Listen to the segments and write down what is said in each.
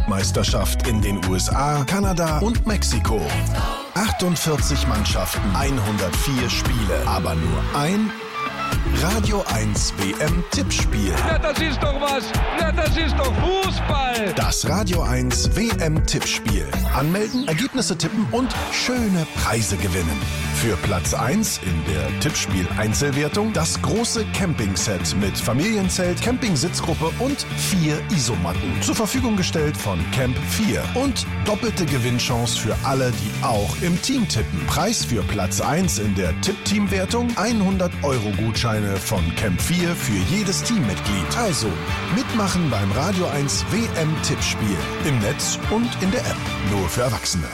Weltmeisterschaft in den USA, Kanada und Mexiko. 48 Mannschaften, 104 Spiele, aber nur ein Radio 1 WM-Tippspiel. Na, das ist doch was. Na, das ist doch Fußball. Das Radio 1 WM-Tippspiel. Anmelden, Ergebnisse tippen und schöne Preise gewinnen. Für Platz 1 in der Tippspiel-Einzelwertung das große Campingset mit Familienzelt, Campingsitzgruppe und 4 Isomatten. Zur Verfügung gestellt von Camp 4. Und doppelte Gewinnchance für alle, die auch im Team tippen. Preis für Platz 1 in der Tipp-Team-Wertung 100-Euro-Gutscheine von Camp 4 für jedes Teammitglied. Also mitmachen beim Radio 1 WM-Tippspiel. Im Netz und in der App. Nur für Erwachsene.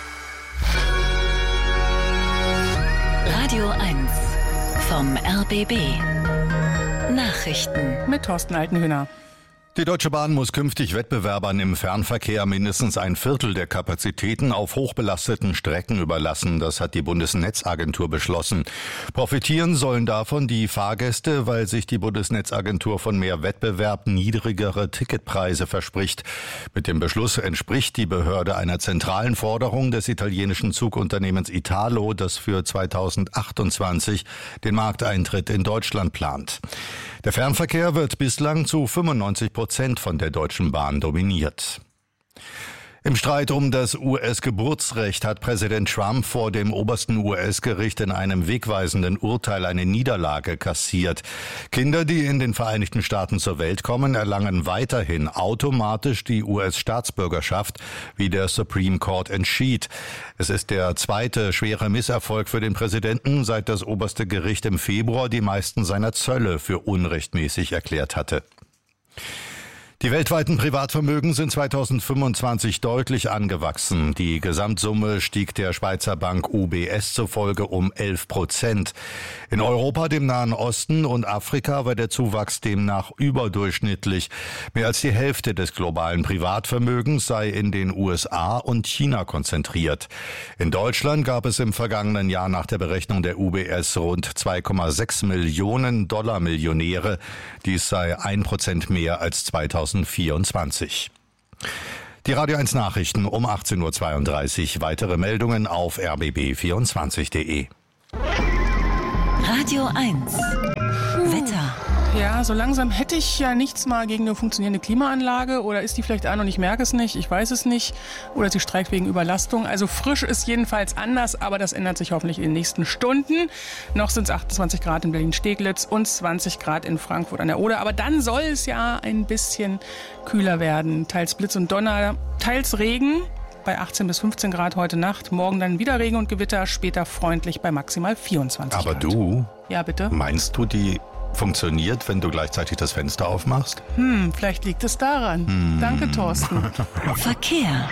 Radio 1 vom RBB. Nachrichten mit Thorsten Altenhöhner. Die Deutsche Bahn muss künftig Wettbewerbern im Fernverkehr mindestens ein Viertel der Kapazitäten auf hochbelasteten Strecken überlassen. Das hat die Bundesnetzagentur beschlossen. Profitieren sollen davon die Fahrgäste, weil sich die Bundesnetzagentur von mehr Wettbewerb niedrigere Ticketpreise verspricht. Mit dem Beschluss entspricht die Behörde einer zentralen Forderung des italienischen Zugunternehmens Italo, das für 2028 den Markteintritt in Deutschland plant. Der Fernverkehr wird bislang zu 95% von der Deutschen Bahn dominiert. Im Streit um das US-Geburtsrecht hat Präsident Trump vor dem obersten US-Gericht in einem wegweisenden Urteil eine Niederlage kassiert. Kinder, die in den Vereinigten Staaten zur Welt kommen, erlangen weiterhin automatisch die US-Staatsbürgerschaft, wie der Supreme Court entschied. Es ist der zweite schwere Misserfolg für den Präsidenten, seit das oberste Gericht im Februar die meisten seiner Zölle für unrechtmäßig erklärt hatte. Die weltweiten Privatvermögen sind 2025 deutlich angewachsen. Die Gesamtsumme stieg der Schweizer Bank UBS zufolge um 11%. In Europa, dem Nahen Osten und Afrika war der Zuwachs demnach überdurchschnittlich. Mehr als die Hälfte des globalen Privatvermögens sei in den USA und China konzentriert. In Deutschland gab es im vergangenen Jahr nach der Berechnung der UBS rund 2,6 Millionen Dollar-Millionäre. Dies sei 1% mehr als 2024. Die Radio 1 Nachrichten um 18.32 Uhr. Weitere Meldungen auf rbb24.de. Radio 1 Wetter. Ja, so langsam hätte ich ja nichts mal gegen eine funktionierende Klimaanlage. Oder ist die vielleicht an und ich merke es nicht, ich weiß es nicht. Oder sie streikt wegen Überlastung. Also frisch ist jedenfalls anders, aber das ändert sich hoffentlich in den nächsten Stunden. Noch sind es 28 Grad in Berlin-Steglitz und 20 Grad in Frankfurt an der Oder. Aber dann soll es ja ein bisschen kühler werden. Teils Blitz und Donner, teils Regen. Bei 18 bis 15 Grad heute Nacht. Morgen dann wieder Regen und Gewitter, später freundlich bei maximal 24 Grad. Aber du, ja, bitte? Meinst du, die funktioniert, wenn du gleichzeitig das Fenster aufmachst? Vielleicht liegt es daran. Danke, Thorsten. Verkehr.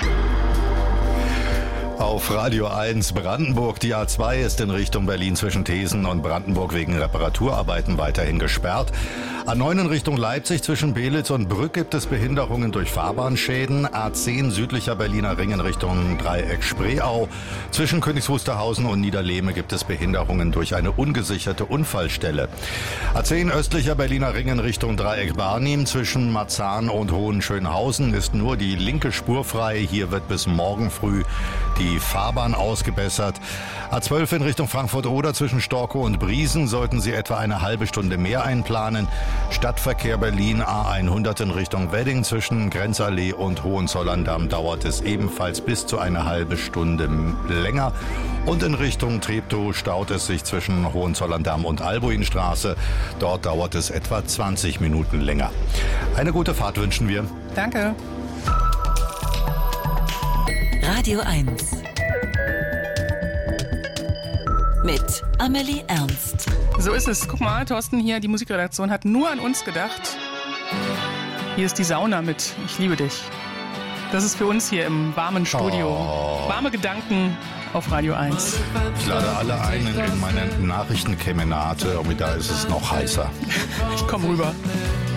Auf Radio 1 Brandenburg. Die A2 ist in Richtung Berlin zwischen Thesen und Brandenburg wegen Reparaturarbeiten weiterhin gesperrt. A9 in Richtung Leipzig zwischen Belitz und Brück gibt es Behinderungen durch Fahrbahnschäden. A10 südlicher Berliner Ring in Richtung Dreieck Spreeau. Zwischen Königs Wusterhausen und Niederlehme gibt es Behinderungen durch eine ungesicherte Unfallstelle. A10 östlicher Berliner Ring in Richtung Dreieck Barnim zwischen Marzahn und Hohenschönhausen ist nur die linke Spur frei. Hier wird bis morgen früh die Fahrbahn ausgebessert. A12 in Richtung Frankfurt-Oder zwischen Storkow und Briesen sollten Sie etwa eine halbe Stunde mehr einplanen. Stadtverkehr Berlin A100 in Richtung Wedding zwischen Grenzallee und Hohenzollern-Damm dauert es ebenfalls bis zu eine halbe Stunde länger. Und in Richtung Treptow staut es sich zwischen Hohenzollern-Damm und Albuinstraße. Dort dauert es etwa 20 Minuten länger. Eine gute Fahrt wünschen wir. Danke. Radio 1 mit Amelie Ernst. So ist es. Guck mal, Thorsten, hier, die Musikredaktion hat nur an uns gedacht. Hier ist die Sauna mit Ich liebe dich. Das ist für uns hier im warmen Studio. Warme Gedanken auf Radio 1. Ich lade alle ein in meine Nachrichtenkemenate und da ist es noch heißer. Ich komm rüber.